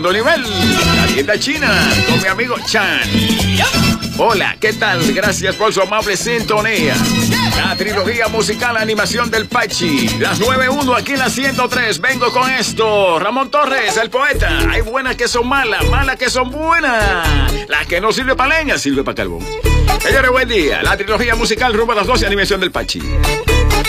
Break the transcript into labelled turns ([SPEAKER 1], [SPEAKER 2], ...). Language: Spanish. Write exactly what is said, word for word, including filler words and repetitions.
[SPEAKER 1] segundo nivel, la tienda china, con mi amigo Chan. Hola, ¿qué tal? Gracias por su amable sintonía. La trilogía musical Animación del Pachi. Las nueve uno aquí en la ciento tres. Vengo con esto. Ramón Torres, el poeta. Hay buenas que son malas, malas que son buenas. Las que no sirve para leña, sirve para carbón. Señores, buen día. La trilogía musical rumbo a las doce, Animación del Pachi.